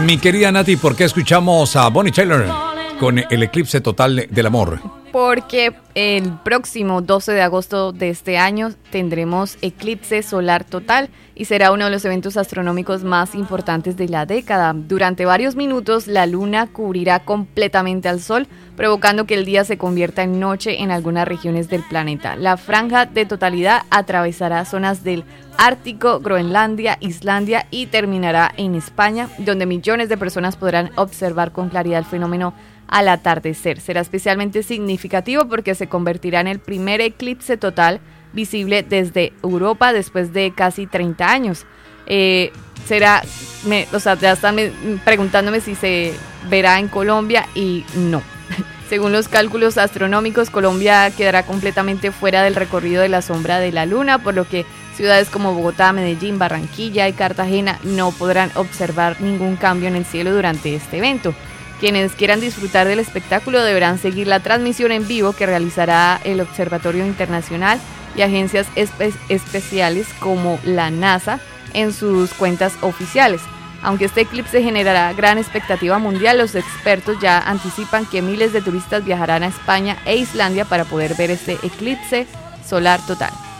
Mi querida Nati, ¿por qué escuchamos a Bonnie Tyler con el eclipse total del amor? Porque el próximo 12 de agosto de este año tendremos eclipse solar total y será uno de los eventos astronómicos más importantes de la década. Durante varios minutos la luna cubrirá completamente al sol, provocando que el día se convierta en noche en algunas regiones del planeta. La franja de totalidad atravesará zonas del Ártico, Groenlandia, Islandia y terminará en España, donde millones de personas podrán observar con claridad el fenómeno al atardecer. Será especialmente significativo porque se convertirá en el primer eclipse total visible desde Europa después de casi 30 años. Ya están preguntándome si se verá en Colombia y no. Según los cálculos astronómicos, Colombia quedará completamente fuera del recorrido de la sombra de la luna, por lo que ciudades como Bogotá, Medellín, Barranquilla y Cartagena no podrán observar ningún cambio en el cielo durante este evento. Quienes quieran disfrutar del espectáculo deberán seguir la transmisión en vivo que realizará el Observatorio Internacional y agencias especiales como la NASA en sus cuentas oficiales. Aunque este eclipse generará gran expectativa mundial, los expertos ya anticipan que miles de turistas viajarán a España e Islandia para poder ver este eclipse solar total.